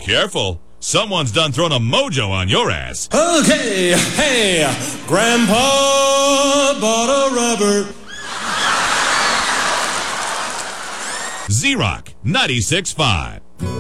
Careful. Someone's done thrown a mojo on your ass. Okay, hey, Grandpa bought a rubber. Z-Rock 96.5.